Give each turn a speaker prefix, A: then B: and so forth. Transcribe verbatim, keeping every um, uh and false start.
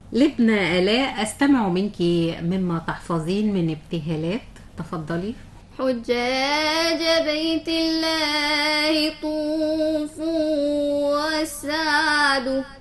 A: لبنى آلاء، أستمع منك مما تحفظين من ابتهالات. تفضلي.
B: حجاج بيت الله طوفوا والسعد